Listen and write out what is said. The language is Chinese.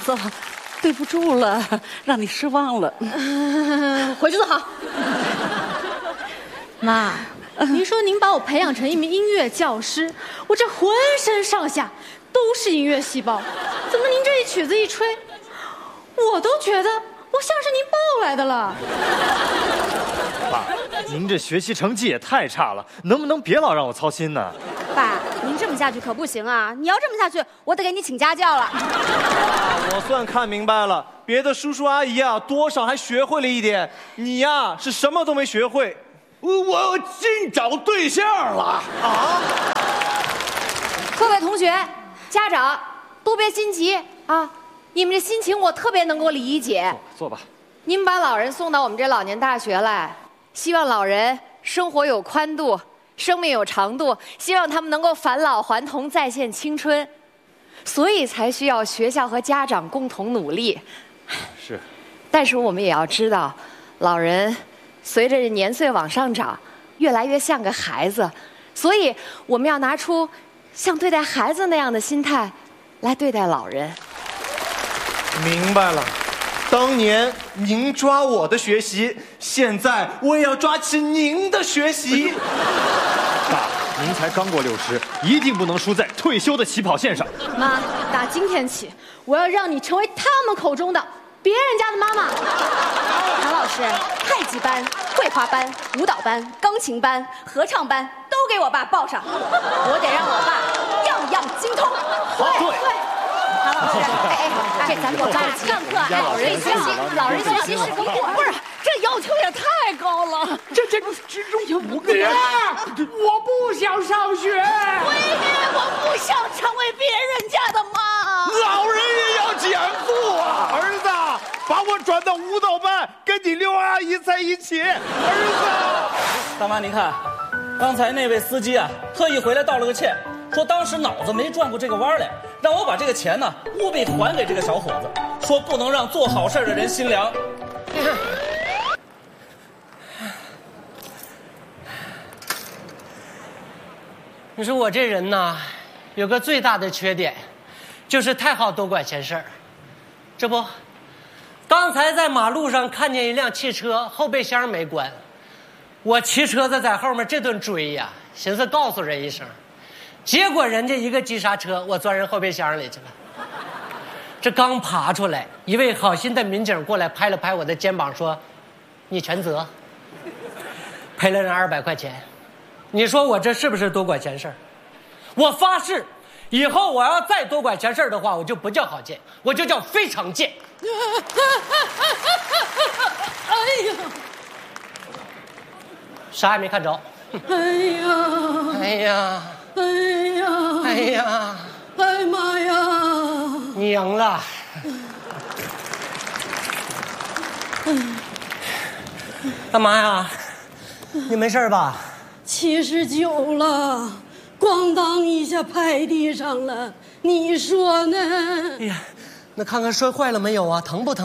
子，对不住了，让你失望了。 回去坐好。妈，您说您把我培养成一名音乐教师，我这浑身上下都是音乐细胞，怎么您这一曲子一吹，我都觉得我像是您抱来的了。 爸，您这学习成绩也太差了，能不能别老让我操心呢？ 爸，您这么下去可不行啊！你要这么下去，我得给你请家教了。 我算看明白了，别的叔叔阿姨啊，多少还学会了一点，你呀是什么都没学会。 我净找对象了啊！ 各位同学、家长都别心急啊，你们这心情我特别能够理解。 坐吧。 您把老人送到我们这老年大学来，希望老人生活有宽度，生命有长度，希望他们能够返老还童，再现青春，所以才需要学校和家长共同努力。 是， 但是我们也要知道，老人随着年岁往上涨，越来越像个孩子，所以我们要拿出像对待孩子那样的心态来对待老人。 明白了，当年您抓我的学习，现在我也要抓起您的学习。 爸，您才刚过60，一定不能输在退休的起跑线上。 妈，打今天起，我要让你成为他们口中的别人家的妈妈。 唐老师，太极班、绘画班、舞蹈班、钢琴班、合唱班都给我爸报上，我得让我爸样样精通。 对。 唐老师，这咱们我爸上课老人学习，老人学习是个过。 不是，这要求也太高了。 这之中5个人，我不想上学。 我不想成为别人家的妈。 老人也要减负啊！ 儿子，把我转到舞蹈班，跟你刘阿姨在一起。儿子， 大妈，您看，刚才那位司机啊，特意回来道了个歉，说当时脑子没转过这个弯来，让我把这个钱呢务必还给这个小伙子，说不能让做好事的人心凉。 你说我这人呢，有个最大的缺点，就是太好多管闲事儿。这不，刚才在马路上看见一辆汽车，后备箱没关，我骑车子在后面这顿追呀，寻思告诉人一声，结果人家一个急刹车，我钻人后备箱里去了。这刚爬出来，一位好心的民警过来拍了拍我的肩膀，说：“你全责。”赔了人200块钱。你说我这是不是多管闲事儿？我发誓，以后我要再多管闲事儿的话，我就不叫好贱，我就叫非常贱。 哎呀， 啥也没看着。 哎呀， 哎呀， 哎呀， 哎呀， 哎妈呀！ 你赢了。干嘛呀？你没事吧 79了，咣当一下拍地上了，你说呢？ 哎呀，那看看摔坏了没有啊？疼不疼？